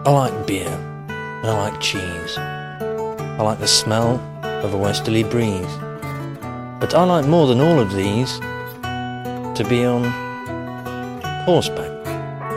I like beer, and I like cheese. I like the smell of a westerly breeze. But I like more than all of these to be on horseback.